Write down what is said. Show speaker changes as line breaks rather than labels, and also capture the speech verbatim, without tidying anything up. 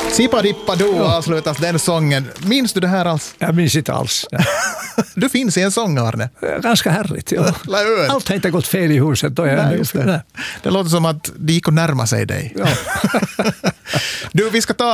Sippa-dippa-do avslutas den sången. Minns du det här alls?
Jag minns inte alls.
Du finns i en sång, Arne.
Ganska härligt, ja. Allt har inte gått fel i huset. Då är
Nej, just det. det låter som att det gick att närma sig dig.
Ja.
Du, vi ska ta